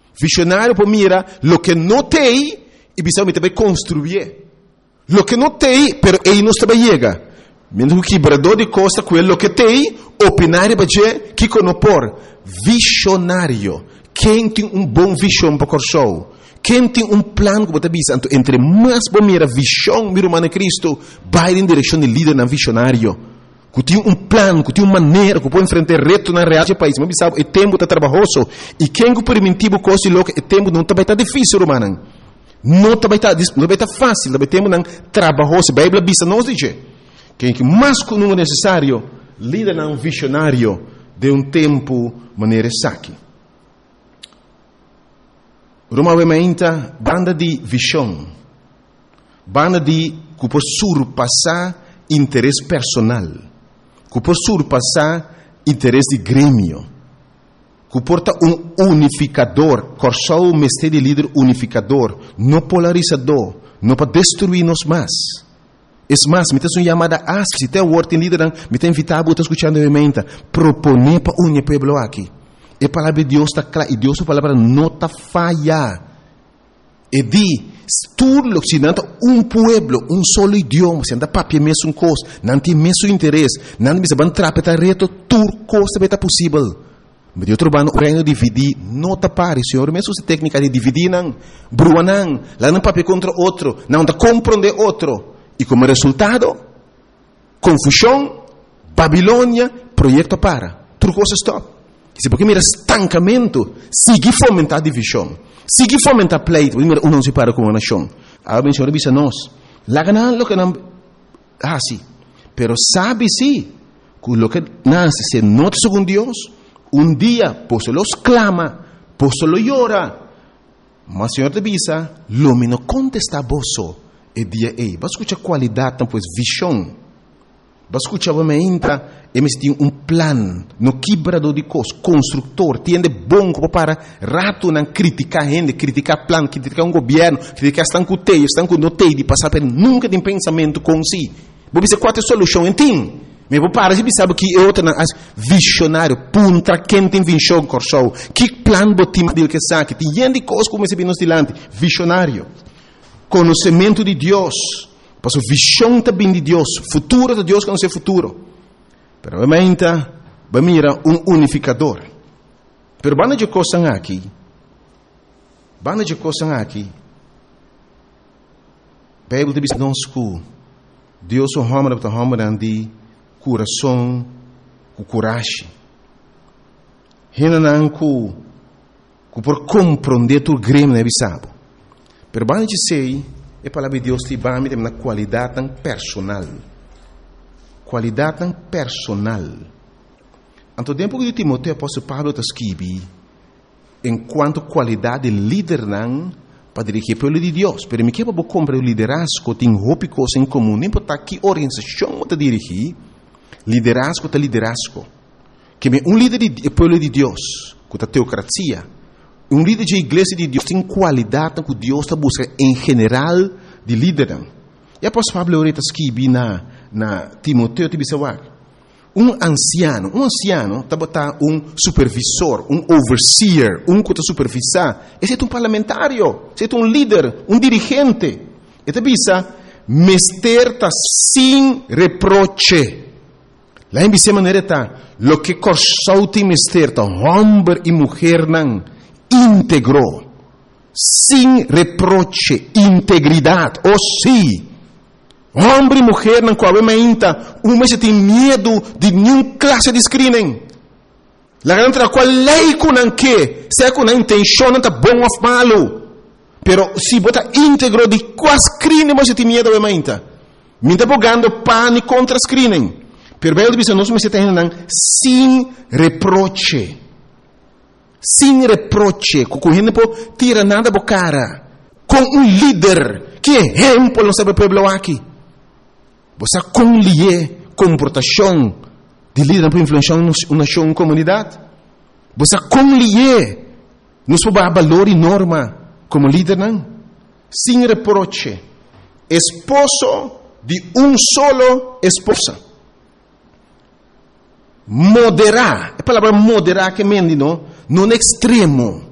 Visionário para mira lo que não tem e bisamos também construir. Lo que não tem, pero ele não está chega. Menos o quebrador de costa com lo que tem, opinar para dizer que conopor. Visionário. Quem tem bom visão para o show? Quem tem plano que você bisa? Entre mais bom mira visão, mira humana Cristo, vai em direção de líder na visionário. Que tem plano, que tem maneira, que pode enfrentar reto na realidade do país. Mas sabe, é tempo tá trabalhoso. E quem que permitivo coisa e louco, é tempo não vai estar difícil, humana. Não vai estar fácil, vai tempo não trabalhoso. A Bíblia bisa nós diz. Quem que mais que não é necessário, líder na visionário de tempo maneira saque. Roma vementa banda de visão, banda de que por surpassar interesse personal, que por surpassar interesse de grêmio, que porta unificador, corsal o mestre de líder unificador, não polarizador, não para destruir-nos mais. É mais, me tem uma chamada asp, se tem o word em líder, me tem invitado a escutar vementa, proponer para unir pueblo aqui. E a palavra de Deus está clara, e Deus a palavra não está falha. E di, tudo que se nanta pueblo, solo idioma, se anda papel mesmo coisa, não tem mesmo interesse, não tem mesmo trapeta reto, tudo coisa vai estar possível. Mas de outro lado, o reino dividir, não está pare, senhor, mesmo essa técnica de dividir, não, brua não, lá não papel contra outro, não está compreender outro. E como resultado, confusão, Babilônia, projeto para, tudo coisa stop. Se porque mira estancamento, seguir fomentar a divisão, seguir fomentar pleito, mira não se para com uma nação. A bem senhor bisa nós, lá ganan lo que não, sim, pero sabe sim, que lo que nasce se nota segundo Deus, dia posso los clama, posso lo llora, mas senhor te bisa, lo me no contesta boso, e dia vas escuchar qualidade, pues visão. Vas escuchar, me entra, e me tem plan, no quebrador de coisas, construtor, tiende bom para rato não criticar gente, criticar plan, criticar governo, criticar estão com teio, estão com notei de passar por nunca tem pensamento com si. Vou dizer qual é a solução, entende? Mas vou parar, se sabe que é outra visionário, punta quem tem visão corsou, que plan botim dele que sabe, tem gente coisas como esse nos dilante, visionário, conhecimento de Deus. Para a visão também de Deus, futuro de Deus que não é futuro. Pero realmente, mira unificador. Pero banda de coisas aqui, Bíblia diz não escuro. Deus o homem para homem de coração, com coragem. Renan que por compreender tu grêmio não é bisabo. Pero banda de sei a palavra de Deus te vai me na qualidade tão personal. Qualidade tão personal. Anto tempo que Timoteo apóstolo Pablo está escrevendo, enquanto qualidade de líder não para dirigir o povo de Deus. Pero me quebra comprar o liderazgo tem roupa coisa em comum. Nem importa que organização está dirigir, liderazgo está liderazgo. Que líder do povo de Deus, com a teocracia. Líder de igreja de Deus tem qualidade que Deus está buscando em geral de líder. E após Pablo ahorita escreve na Timoteo te bisawak. Anciano está botar supervisor, overseer, que está supervisar. Esse é parlamentário, esse é líder, dirigente. E te bisa, mester está sem reproche. Lá em bisa maneira está, lo que corsou te mester está, homem e mulher não, íntegro, sem reproche, integridade, sim. Homem e mulher não coabem ainda, se tem medo de nenhuma classe de screening. La garanta qual lei com não que, se com a intenção não está bom ou malo, pero se bota íntegro de qual screening você tem medo ou ainda, me está bogando pânico contra screening. Pero bem diz nós me tem sem reproche. Sem reproche, com a gente não tira nada da cara, com líder que exemplo não sabe o povo aqui. Você conlie comportação de líder para influenciar uma nação, uma comunidade. Você conlie nos valor e norma como líder não. Sem reproche, esposo de solo esposa. Moderar, a palavra moderar que mende não é extremo.